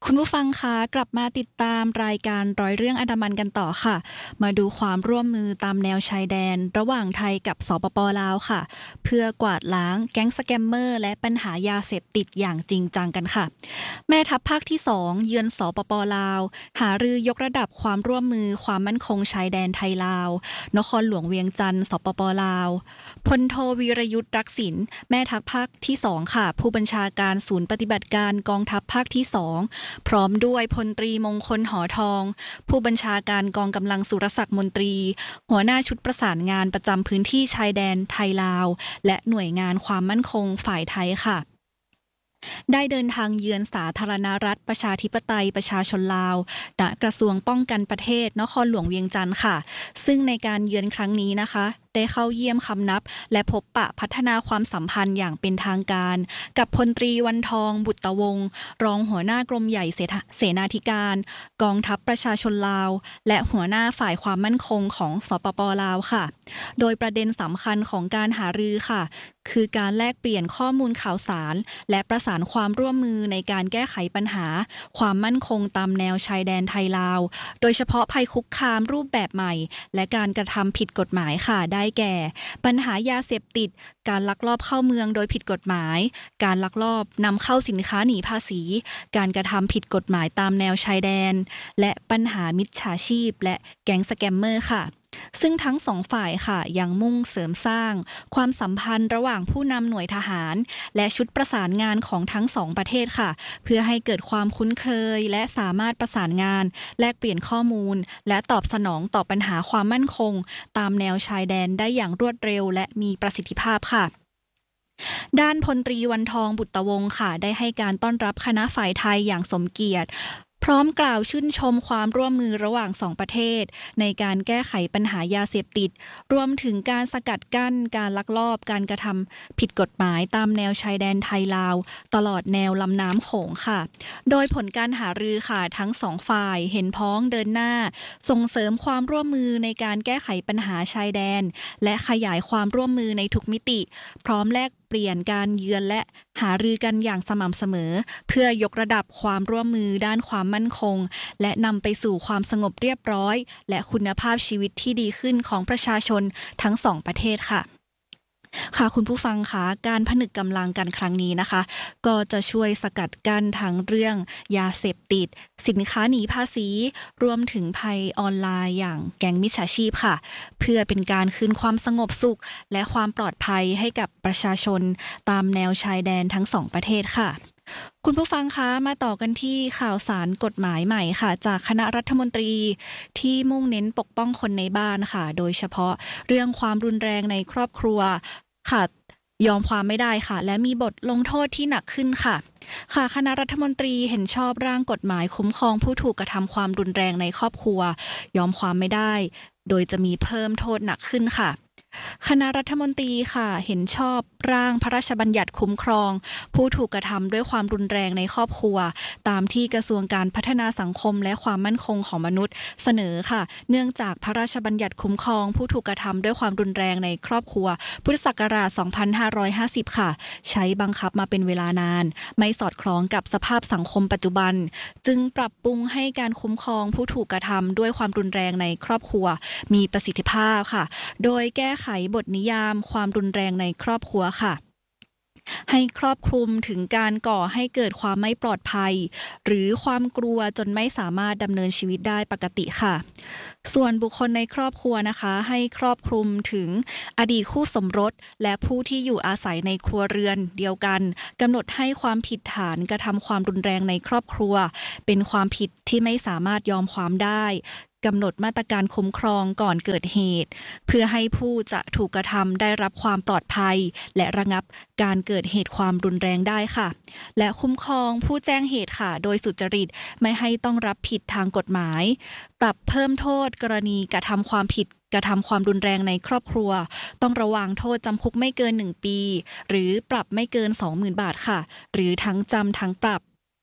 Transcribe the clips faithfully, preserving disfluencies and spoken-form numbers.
คุณผู้ฟังคะกลับมาติดตามรายการร้อยเรื่องอันดามันกันต่อค่ะมาดูความร่วมมือตามแนวชายแดนระหว่างไทยกับสปปลาวค่ะเพื่อกวาดล้างแก๊งสแกมเมอร์และปัญหายาเสพติดอย่างจริงจังกันค่ะแม่ทัพภาคที่สองเยือนสปปลาวหารือยกระดับความร่วมมือความมั่นคงชายแดนไทยลาวนครหลวงเวียงจันทร์สปปลาวพลโทวีรยุทธ์รักษิณแม่ทัพภาคที่สองค่ะผู้บัญชาการศูนย์ปฏิบัติการกองทัพภาคที่สอง พร้อมด้วยพลตรีมงคลหอทองผู้บัญชาการกองกำลังสุรศักดิ์มนตรีหัวหน้าชุดประสานงานประจำพื้นที่ชายแดนไทยลาวและหน่วยงานความมั่นคงฝ่ายไทยค่ะได้เดินทางเยือนสาธารณรัฐประชาธิปไตยประชาชนลาวณกระทรวงป้องกันประเทศนครหลวงเวียงจันทร์ค่ะซึ่งในการเยือนครั้งนี้นะคะได้เข้าเยี่ยมคำนับและพบปะพัฒนาความสัมพันธ์อย่างเป็นทางการกับพลตรีวันทองบุตรวงศ์รองหัวหน้ากรมใหญ่เสนาธิการกองทัพประชาชนลาวและหัวหน้าฝ่ายความมั่นคงของสปปลาวค่ะโดยประเด็นสำคัญของการหารือค่ะคือการแลกเปลี่ยนข้อมูลข่าวสารและประสานความร่วมมือในการแก้ไขปัญหาความมั่นคงตามแนวชายแดนไทยลาวโดยเฉพาะภัยคุกคามรูปแบบใหม่และการกระทำผิดกฎหมายค่ะได้แก่ปัญหายาเสพติดการลักลอบเข้าเมืองโดยผิดกฎหมายการลักลอบนำเข้าสินค้าหนีภาษีการกระทำผิดกฎหมายตามแนวชายแดนและปัญหามิจฉาชีพและแก๊งสแกมเมอร์ค่ะซึ่งทั้งสองฝ่ายค่ะยังมุ่งเสริมสร้างความสัมพันธ์ระหว่างผู้นำหน่วยทหารและชุดประสานงานของทั้งสองประเทศค่ะเพื่อให้เกิดความคุ้นเคยและสามารถประสานงานแลกเปลี่ยนข้อมูลและตอบสนองต่อปัญหาความมั่นคงตามแนวชายแดนได้อย่างรวดเร็วและมีประสิทธิภาพค่ะด้านพลตรีวันทองบุตรวงศ์ค่ะได้ให้การต้อนรับคณะฝ่ายไทยอย่างสมเกียรติพร้อมกล่าวชื่นชมความร่วมมือระหว่างสองประเทศในการแก้ไขปัญหายาเสพติดรวมถึงการสกัดกั้นการลักลอบการกระทำผิดกฎหมายตามแนวชายแดนไทยลาวตลอดแนวลำน้ำโขงค่ะโดยผลการหารือค่ะทั้งสองฝ่ายเห็นพ้องเดินหน้าส่งเสริมความร่วมมือในการแก้ไขปัญหาชายแดนและขยายความร่วมมือในทุกมิติพร้อมแลกเปลี่ยนการเยือนและหารือกันอย่างสม่ำเสมอเพื่อยกระดับความร่วมมือด้านความมั่นคงและนำไปสู่ความสงบเรียบร้อยและคุณภาพชีวิตที่ดีขึ้นของประชาชนทั้งสองประเทศค่ะค่ะคุณผู้ฟังคะการผนึกกำลังกันครั้งนี้นะคะก็จะช่วยสกัดกั้นทั้งเรื่องยาเสพติดสินค้าหนีภาษีรวมถึงภัยออนไลน์อย่างแก๊งมิจฉาชีพค่ะเพื่อเป็นการคืนความสงบสุขและความปลอดภัยให้กับประชาชนตามแนวชายแดนทั้งสองประเทศค่ะคุณผู้ฟังคะมาต่อกันที่ข่าวสารกฎหมายใหม่ค่ะจากคณะรัฐมนตรีที่มุ่งเน้นปกป้องคนในบ้านค่ะโดยเฉพาะเรื่องความรุนแรงในครอบครัวค่ะยอมความไม่ได้ค่ะและมีบทลงโทษที่หนักขึ้นค่ะค่ะคณะรัฐมนตรีเห็นชอบร่างกฎหมายคุ้มครองผู้ถูกกระทำความรุนแรงในครอบครัวยอมความไม่ได้โดยจะมีเพิ่มโทษหนักขึ้นค่ะคณะรัฐมนตรีค่ะเห็นชอบร่างพระราชบัญญัติคุ้มครองผู้ถูกกระทำด้วยความรุนแรงในครอบครัวตามที่กระทรวงการพัฒนาสังคมและความมั่นคงของมนุษย์เสนอค่ะเนื่องจากพระราชบัญญัติคุ้มครองผู้ถูกกระทำด้วยความรุนแรงในครอบครัวพุทธศักราชสองพันห้าร้อยห้าสิบค่ะใช้บังคับมาเป็นเวลานานไม่สอดคล้องกับสภาพสังคมปัจจุบันจึงปรับปรุงให้การคุ้มครองผู้ถูกกระทำด้วยความรุนแรงในครอบครัวมีประสิทธิภาพค่ะโดยแก้ไขบทนิยามความรุนแรงในครอบครัวค่ะให้ครอบคลุมถึงการก่อให้เกิดความไม่ปลอดภัยหรือความกลัวจนไม่สามารถดำเนินชีวิตได้ปกติค่ะส่วนบุคคลในครอบครัวนะคะให้ครอบคลุมถึงอดีตคู่สมรสและผู้ที่อยู่อาศัยในครัวเรือนเดียวกันกำหนดให้ความผิดฐานกระทำความรุนแรงในครอบครัวเป็นความผิดที่ไม่สามารถยอมความได้กำหนดมาตรการคุ้มครองก่อนเกิดเหตุเพื่อให้ผู้จะถูกกระทำได้รับความปลอดภัยและระงับการเกิดเหตุความรุนแรงได้ค่ะและคุ้มครองผู้แจ้งเหตุค่ะโดยสุจริตไม่ให้ต้องรับผิดทางกฎหมายปรับเพิ่มโทษกรณีกระทำความผิดกระทำความรุนแรงในครอบครัวต้องระวางโทษจำคุกไม่เกินหนึ่งปีหรือปรับไม่เกิน สองหมื่น บาทค่ะหรือทั้งจำทั้งปรับ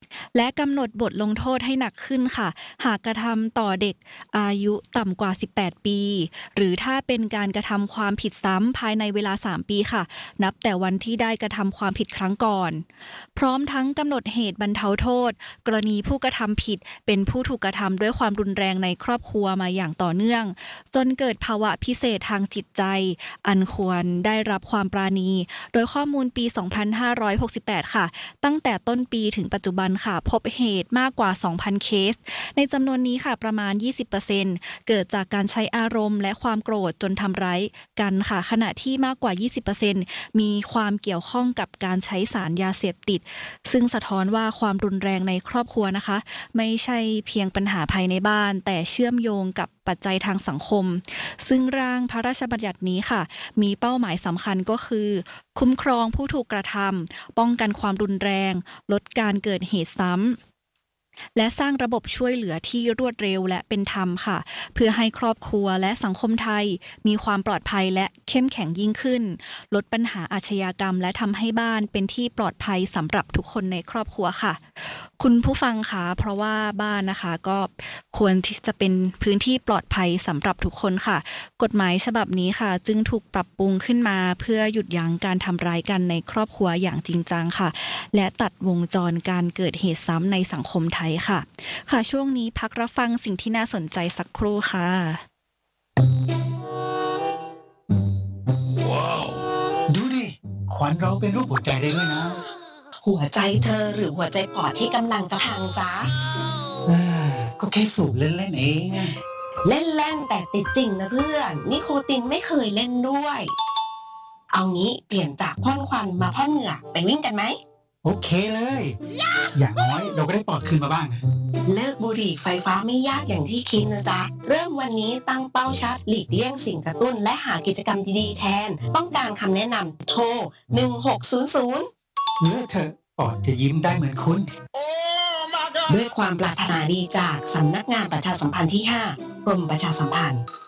และกำหนดบทลงโทษให้หนักขึ้นค่ะหากกระทำต่อเด็กอายุต่ำกว่าสิบแปดปีหรือถ้าเป็นการกระทำความผิดซ้ำภายในเวลาสามปีค่ะนับแต่วันที่ได้กระทำความผิดครั้งก่อนพร้อมทั้งกำหนดเหตุบรรเทาโทษกรณีผู้กระทำผิดเป็นผู้ถูกกระทำด้วยความรุนแรงในครอบครัวมาอย่างต่อเนื่องจนเกิดภาวะพิเศษทางจิตใจอันควรได้รับความปราณีโดยข้อมูลปี สองพันห้าร้อยหกสิบแปด ค่ะตั้งแต่ต้นปีถึงปัจจุบันค่ะพบเหตุมากกว่า สองพัน เคสในจำนวนนี้ค่ะประมาณ ยี่สิบเปอร์เซ็นต์ เกิดจากการใช้อารมณ์และความโกรธจนทำร้ายกันค่ะขณะที่มากกว่า ยี่สิบเปอร์เซ็นต์ มีความเกี่ยวข้องกับการใช้สารยาเสพติดซึ่งสะท้อนว่าความรุนแรงในครอบครัวนะคะไม่ใช่เพียงปัญหาภายในบ้านแต่เชื่อมโยงกับปัจจัยทางสังคมซึ่งร่างพระราชบัญญัตินี้ค่ะมีเป้าหมายสำคัญก็คือคุ้มครองผู้ถูกกระทำป้องกันความรุนแรงลดการเกิดเหตุซ้ำและสร้างระบบช่วยเหลือที่รวดเร็วและเป็นธรรมค่ะเพื่อให้ครอบครัวและสังคมไทยมีความปลอดภัยและเข้มแข็งยิ่งขึ้นลดปัญหาอาชญากรรมและทำให้บ้านเป็นที่ปลอดภัยสำหรับทุกคนในครอบครัวค่ะคุณผู้ฟังคะเพราะว่าบ้านนะคะก็ควรที่จะเป็นพื้นที่ปลอดภัยสำหรับทุกคนค่ะกฎหมายฉบับนี้ค่ะจึงถูกปรับปรุงขึ้นมาเพื่อหยุดยั้งการทำร้ายกันในครอบครัวอย่างจริงจังค่ะและตัดวงจรการเกิดเหตุซ้ำในสังคมไทยค่ะค่ะช่วงนี้พักรับฟังสิ่งที่น่าสนใจสักครู่ค่ะว้าวดูดิขวัญเราเป็นรูปหัวใจได้ด้วยนะหัวใจเธอหรือหัวใจปอดที่กำลังจะพังจ้าก็แค่สูบเล่นๆเองเล่นๆแต่ติดจริงนะเพื่อนนิโคตินไม่เคยเล่นด้วยเอางี้เปลี่ยนจากพ่นควันมาพ่นเหงื่อไปวิ่งกันไหมโอเคเลยอย่างน้อยเราก็ได้ปลอดคืนมาบ้างเลิกบุหรี่ไฟฟ้าไม่ยากอย่างที่คิดนะจ๊ะเริ่มวันนี้ตั้งเป้าชัดหลีกเลี่ยงสิ่งกระตุ้นและหากิจกรรมดีๆแทนต้องการคำแนะนำโทรหนึ่งหกศูนย์ศูนย์เลือกเถอะปอดจะยิ้มได้เหมือนคุณด้วยความปรารถนาดีจากสำนักงานประชาสัมพันธ์ที่ห้ากรมประชาสัมพันธ์